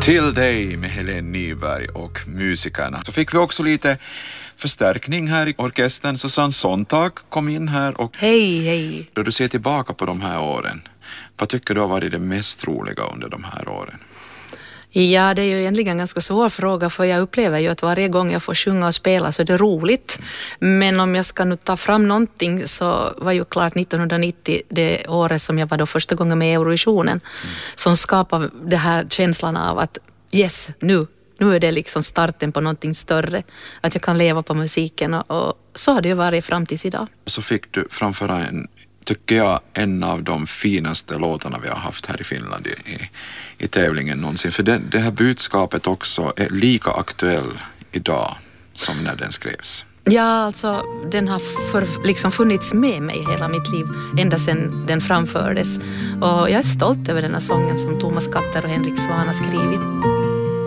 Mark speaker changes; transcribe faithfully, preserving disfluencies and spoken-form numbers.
Speaker 1: Till dig med Helene Nyberg och musikerna. Så fick vi också lite förstärkning här i orkestern. Susanne Sontag kom in här. Och
Speaker 2: hej, hej.
Speaker 1: Då du ser tillbaka på de här åren, vad tycker du har varit det mest roliga under de här åren?
Speaker 2: Ja, det är ju egentligen en ganska svår fråga, för jag upplever ju att varje gång jag får sjunga och spela så är det roligt. Men om jag ska nu ta fram någonting så var ju klart nittonhundranittio det året som jag var då första gången med i Eurovisionen mm. som skapade det här känslan av att yes, nu, nu är det liksom starten på någonting större. Att jag kan leva på musiken och, och så har det ju varit fram tills idag.
Speaker 1: Så fick du framför en, tycker jag, en av de finaste låtarna vi har haft här i Finland i, i, i tävlingen någonsin. För det, det här budskapet också är lika aktuell idag som när den skrevs.
Speaker 2: Ja, alltså den har för, liksom funnits med mig hela mitt liv ända sedan den framfördes. Och jag är stolt över den här sången som Thomas Katter och Henrik Svahn har skrivit.